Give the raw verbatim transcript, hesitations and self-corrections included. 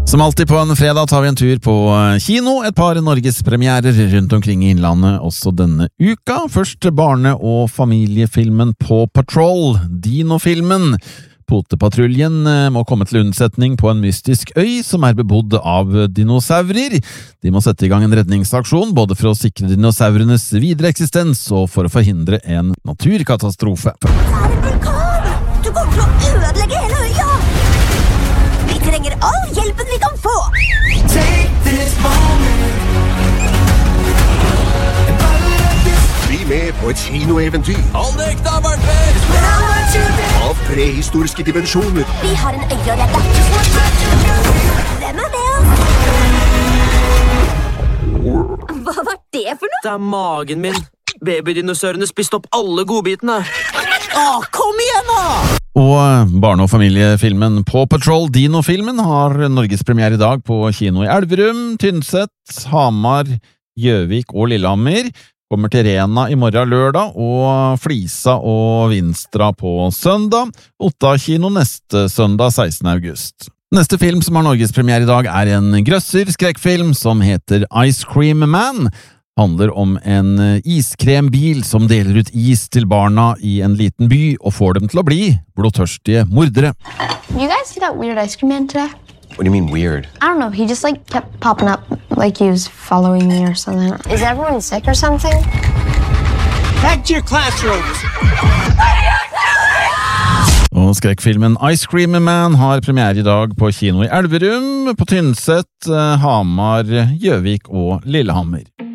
Som alltid på en fredag tar vi en tur på kino, et par norgespremierer rundt omkring i innlandet også denne uka. Først barne- og familiefilmen Paw Patrol, Dino-filmen. Potepatruljen må komme til unnsetning på en mystisk øy som er bebodd av dinosaurer. De må sette i gang en redningsaksjon både for å sikre dinosaurenes videre eksistens og for å forhindre en naturkatastrofe. Det er en vulkan! Du kommer til å ødelegge hele øya! Vi trenger all hjelpen vi kan få! Bli med på et kinoeventyr Hold deg da, barber! av prehistoriske dimensjoner. Vi har en øye å redde. Hvem er det? Hva var det for noe? Det er magen min. Babydinosaurene spiste opp alle godbitene. Åh, kom igjen da! Og barne- og familiefilmen Paw Patrol, Dino-filmen, har norgespremiere i dag på kino i Elverum, Tynset, Hamar, Gjøvik og Lillehammer. Kommer til Rena i morgen lørdag, og Flisa og Vinstra på søndag. Otta kino neste søndag, sekstende august. Neste film som har norgespremiere i dag er en grøsser-skrekkfilm som heter Ice Cream Man. Handler om en iskrembil som deler ut is til barna i en liten by og får dem til å bli blodtørstige mordere. You guys see that weird ice cream man today? What do you mean weird? I don't know, he just like kept popping up like he was following me or something. Is everyone sick or something? Back to your classrooms! Og skrekkfilmen Ice Cream Man har premiere i dag på kino i Elverum, på Tynset, Hamar, Gjøvik og Lillehammer.